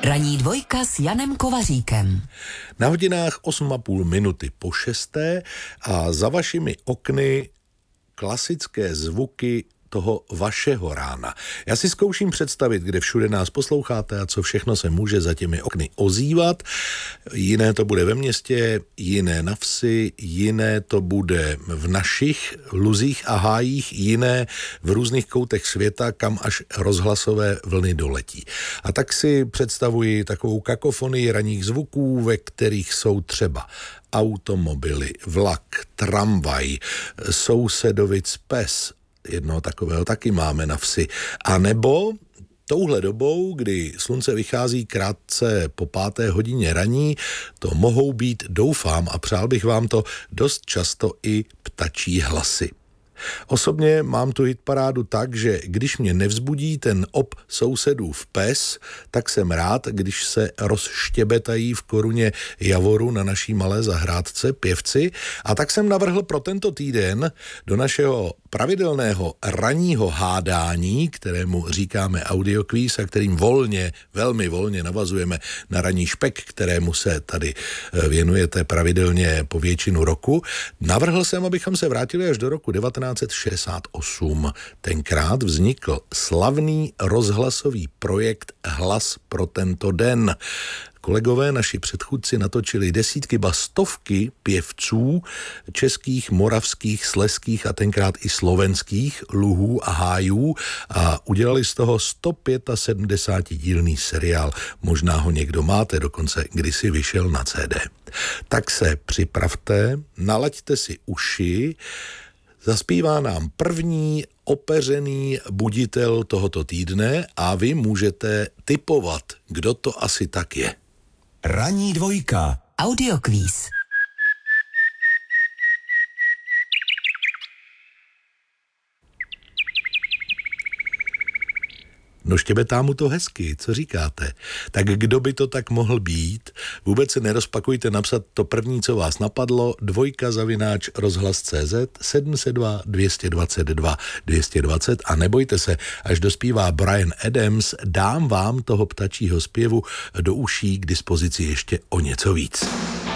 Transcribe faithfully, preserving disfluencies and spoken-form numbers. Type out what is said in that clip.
Ranní dvojka s Janem Kovaříkem. Na hodinách osm a půl minuty po šesté a za vašimi okny klasické zvuky toho vašeho rána. Já si zkouším představit, kde všude nás posloucháte a co všechno se může za těmi okny ozývat. Jiné to bude ve městě, jiné na vsi, jiné to bude v našich luzích a hájích, jiné v různých koutech světa, kam až rozhlasové vlny doletí. A tak si představuji takovou kakofonii ranních zvuků, ve kterých jsou třeba automobily, vlak, tramvaj, sousedovic pes, jednoho takového taky máme na vsi. A nebo touhle dobou, kdy slunce vychází krátce po páté hodině raní, to mohou být, doufám a přál bych vám to, dost často i ptačí hlasy. Osobně mám tu hitparádu tak, že když mě nevzbudí ten op sousedův pes, tak jsem rád, když se rozštěbetají v koruně javoru na naší malé zahrádce pěvci, a tak jsem navrhl pro tento týden do našeho pravidelného ranního hádání, kterému říkáme audiokvíz a kterým volně, velmi volně navazujeme na ranní špek, kterému se tady věnujete pravidelně po většinu roku, navrhl jsem, abychom se vrátili až do roku devatenáct set šedesát osm. Tenkrát vznikl slavný rozhlasový projekt Hlas pro tento den. Kolegové, naši předchůdci, natočili desítky, ba stovky pěvců českých, moravských, slezských a tenkrát i slovenských luhů a hájů a udělali z toho sto sedmdesátipětidílný seriál. Možná ho někdo máte, dokonce kdysi vyšel na C D. Tak se připravte, nalaďte si uši, zaspívá nám první opeřený buditel tohoto týdne a vy můžete tipovat, kdo to asi tak je. Ranní dvojka. Audiokvíz. No štěbetá mu to hezky, co říkáte? Tak kdo by to tak mohl být? Vůbec se nerozpakujte napsat to první, co vás napadlo, dvojka zavináč rozhlas tečka cé zet sedm set dva dvě stě dvacet dva dvě stě dvacet a nebojte se, až dospívá Bryan Adams, dám vám toho ptačího zpěvu do uší k dispozici ještě o něco víc.